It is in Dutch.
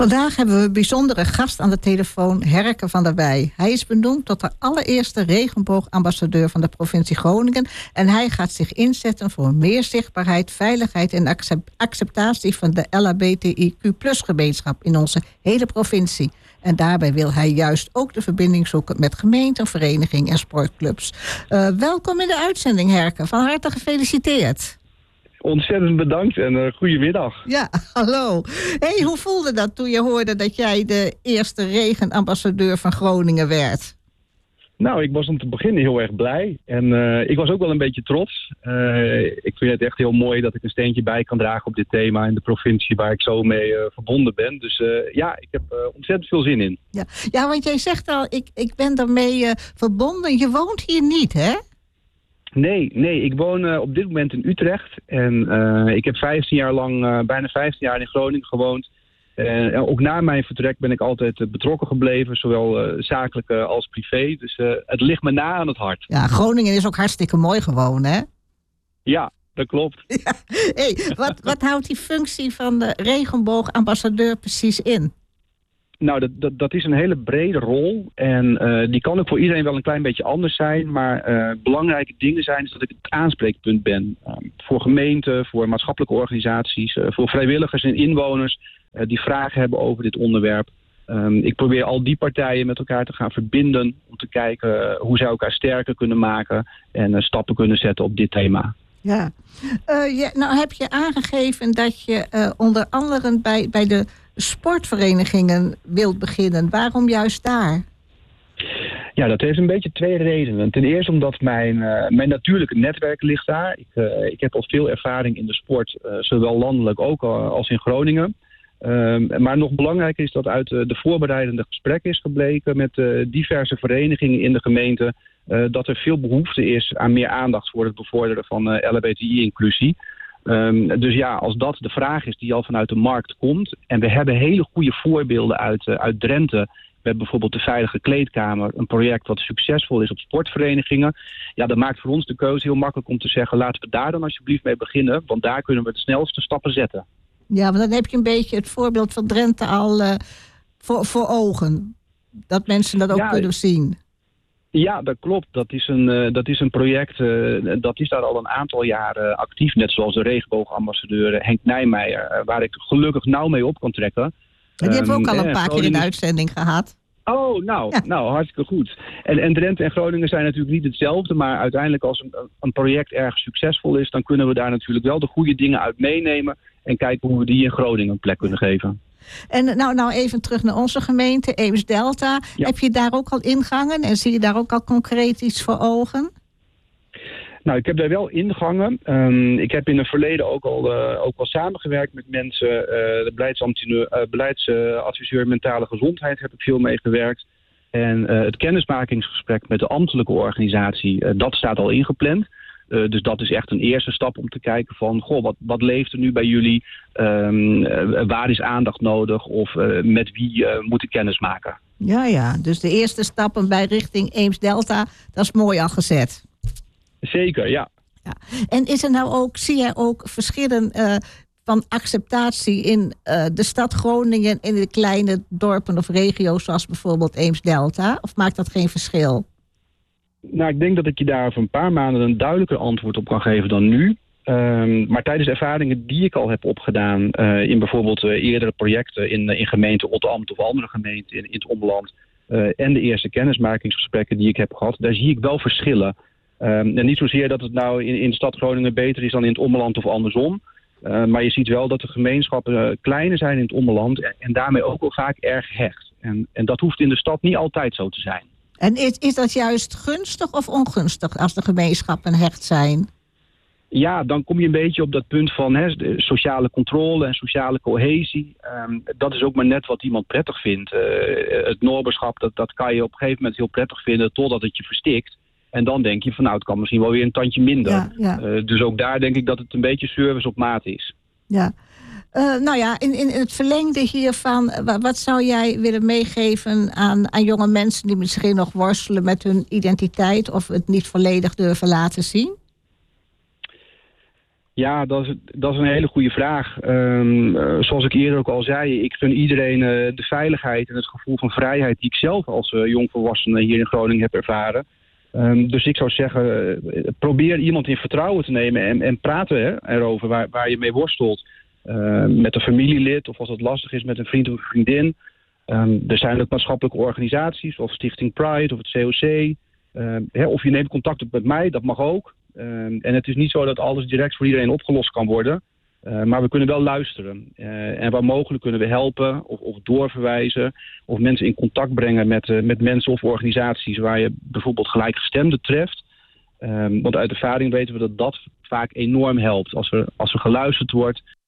Vandaag hebben we een bijzondere gast aan de telefoon, Herke van der Wij. Hij is benoemd tot de allereerste regenboogambassadeur van de provincie Groningen. En hij gaat zich inzetten voor meer zichtbaarheid, veiligheid en acceptatie van de LHBTIQ+-gemeenschap in onze hele provincie. En daarbij wil hij juist ook de verbinding zoeken met gemeenten, verenigingen en sportclubs. Welkom in de uitzending, Herke. Van harte gefeliciteerd. Ontzettend bedankt en goedemiddag. Ja, hallo. Hey, hoe voelde dat toen je hoorde dat jij de eerste regenambassadeur van Groningen werd? Nou, ik was om te beginnen heel erg blij. En ik was ook wel een beetje trots. Ik vind het echt heel mooi dat ik een steentje bij kan dragen op dit thema in de provincie waar ik zo mee verbonden ben. Dus ja, ik heb ontzettend veel zin in. Ja, want jij zegt al, ik ben daarmee verbonden. Je woont hier niet, hè? Nee, ik woon op dit moment in Utrecht. En ik heb 15 jaar lang, bijna 15 jaar in Groningen gewoond. En ook na mijn vertrek ben ik altijd betrokken gebleven, zowel zakelijk als privé. Dus het ligt me na aan het hart. Ja, Groningen is ook hartstikke mooi gewoon, hè? Ja, dat klopt. Ja. Hey, wat houdt die functie van de regenboogambassadeur precies in? Nou, dat is een hele brede rol. En die kan ook voor iedereen wel een klein beetje anders zijn. Maar belangrijke dingen zijn is dat ik het aanspreekpunt ben. Voor gemeenten, voor maatschappelijke organisaties, voor vrijwilligers en inwoners die vragen hebben over dit onderwerp. Ik probeer al die partijen met elkaar te gaan verbinden om te kijken hoe zij elkaar sterker kunnen maken en stappen kunnen zetten op dit thema. Ja, nou heb je aangegeven dat je onder andere bij de sportverenigingen wilt beginnen. Waarom juist daar? Ja, dat heeft een beetje twee redenen. Ten eerste omdat mijn natuurlijke netwerk ligt daar. Ik heb al veel ervaring in de sport, zowel landelijk ook als in Groningen. Maar nog belangrijker is dat uit de voorbereidende gesprekken is gebleken met diverse verenigingen in de gemeente dat er veel behoefte is aan meer aandacht voor het bevorderen van LHBTI-inclusie. Dus ja, als dat de vraag is die al vanuit de markt komt, en we hebben hele goede voorbeelden uit Drenthe, we hebben bijvoorbeeld de Veilige Kleedkamer, een project wat succesvol is op sportverenigingen. Ja, dat maakt voor ons de keuze heel makkelijk om te zeggen, laten we daar dan alsjeblieft mee beginnen, want daar kunnen we de snelste stappen zetten. Ja, maar dan heb je een beetje het voorbeeld van Drenthe al voor ogen. Dat mensen dat ook kunnen zien. Ja, dat klopt. Dat is een project, dat is daar al een aantal jaren actief. Net zoals de regenboogambassadeur Henk Nijmeijer, waar ik gelukkig nauw mee op kan trekken. En die hebben we ook al een paar keer in de uitzending gehad. Oh, nou, hartstikke goed. En Drenthe en Groningen zijn natuurlijk niet hetzelfde, maar uiteindelijk als een project erg succesvol is, dan kunnen we daar natuurlijk wel de goede dingen uit meenemen en kijken hoe we die in Groningen een plek kunnen geven. En nou even terug naar onze gemeente, Eems-Delta. Ja. Heb je daar ook al ingangen en zie je daar ook al concreet iets voor ogen? Nou, ik heb daar wel ingangen. Ik heb in het verleden ook al samengewerkt met mensen. De beleidsadviseur mentale gezondheid heb ik veel mee gewerkt. En het kennismakingsgesprek met de ambtelijke organisatie, dat staat al ingepland. Dus dat is echt een eerste stap om te kijken van, wat leeft er nu bij jullie? Waar is aandacht nodig? Of met wie moet ik kennis maken? Ja, dus de eerste stappen bij richting Eems-Delta, dat is mooi al gezet. Zeker, ja. En is er nou ook, zie jij ook verschillen van acceptatie in de stad Groningen in de kleine dorpen of regio's zoals bijvoorbeeld Eems-Delta? Of maakt dat geen verschil? Nou, ik denk dat ik je daar over een paar maanden een duidelijker antwoord op kan geven dan nu. Maar tijdens de ervaringen die ik al heb opgedaan in bijvoorbeeld eerdere projecten in gemeenten Oldambt of andere gemeenten in het omland en de eerste kennismakingsgesprekken die ik heb gehad, daar zie ik wel verschillen. En niet zozeer dat het nou in de stad Groningen beter is dan in het omland of andersom. Maar je ziet wel dat de gemeenschappen kleiner zijn in het omland en daarmee ook wel vaak erg hecht. En dat hoeft in de stad niet altijd zo te zijn. En is dat juist gunstig of ongunstig als de gemeenschappen hecht zijn? Ja, dan kom je een beetje op dat punt van de sociale controle en sociale cohesie. Dat is ook maar net wat iemand prettig vindt. Het noberschap, dat kan je op een gegeven moment heel prettig vinden totdat het je verstikt. En dan denk je van het kan misschien wel weer een tandje minder. Ja. Dus ook daar denk ik dat het een beetje service op maat is. Ja. In het verlengde hiervan, wat zou jij willen meegeven aan jonge mensen die misschien nog worstelen met hun identiteit of het niet volledig durven laten zien? Ja, dat is een hele goede vraag. Zoals ik eerder ook al zei, ik gun iedereen de veiligheid en het gevoel van vrijheid die ik zelf als jongvolwassene hier in Groningen heb ervaren. Dus ik zou zeggen, probeer iemand in vertrouwen te nemen en praten erover waar je mee worstelt. Met een familielid of als het lastig is met een vriend of een vriendin. Er zijn ook maatschappelijke organisaties zoals Stichting Pride of het COC. Of je neemt contact op met mij, dat mag ook. En het is niet zo dat alles direct voor iedereen opgelost kan worden. Maar we kunnen wel luisteren. En waar mogelijk kunnen we helpen of doorverwijzen. Of mensen in contact brengen met mensen of organisaties waar je bijvoorbeeld gelijkgestemden treft. Want uit ervaring weten we dat vaak enorm helpt. Als er geluisterd wordt